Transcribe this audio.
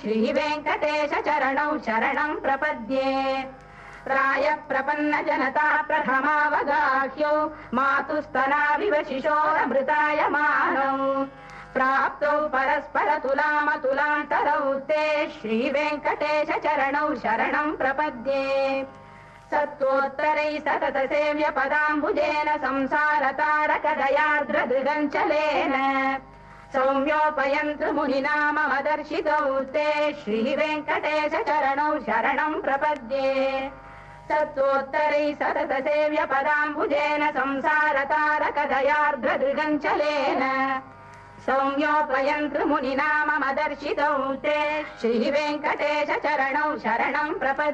श्रीवेङ्कटेश चरणौ शरणं प्रपद्ये राय प्रपन्न जनता प्रथमावगाह्यौ मातुस्तनाविव शिशोरमृतायमानौ प्राप्तौ परस्पर तुलामतुलान्तरौ ते श्रीवेङ्कटेश चरणौ शरणं प्रपद्ये सत्त्वोत्तरैः सतत सेव्य पदाम्बुजेन संसारतारकदयार्द्रदृगञ्चलेन सौम्योपयन्तु मुनिना मम दर्शितौ ते श्रीवेङ्कटेश चरणौ शरणं प्रपद्ये सत्त्वोत्तरैः सतत सेव्य पदाम्बुजेन संसारतारकदयार्द्रदृगञ्चलेन सौम्योपयन्तु मुनिना मम दर्शितौ ते श्रीवेङ्कटेश चरणौ शरणं प्रपद्ये।